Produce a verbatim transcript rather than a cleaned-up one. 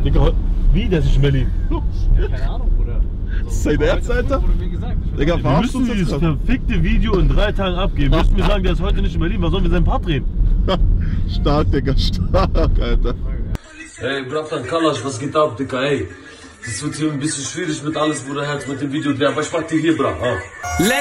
Digga, wie, der ist nicht in Berlin? Ja, keine Ahnung, Bruder. Das ist sein Ernst, Alter? Wurde mir gesagt. Ich Digga, Wir verarschst müssen uns dieses jetzt gerade. verfickte Video in drei Tagen abgeben. Wir müssen mir sagen, der ist heute nicht in Berlin. Was sollen wir seinen Part drehen? Stark, Digga, stark, Alter. Ey, Bratan Kalash, was geht ab, Digga, ey? Das wird hier ein bisschen schwierig mit alles, Bruder, Herz, mit dem Video drehen, aber ich mach dir hier, Bra. Ah.